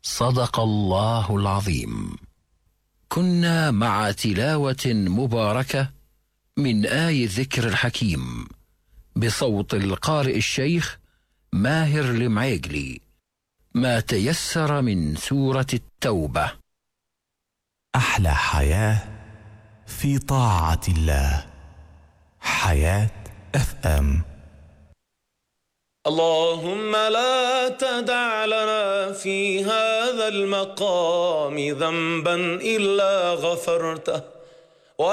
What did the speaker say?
صدق الله العظيم. كنا مع تلاوة مباركة من آي الذكر الحكيم بصوت القارئ الشيخ ماهر المعيقلي، ما تيسر من سورة التوبة. أحلى حياة في طاعة الله. حياة FM. اللهم لا تدع لنا في هذا المقام ذنبا إلا غفرته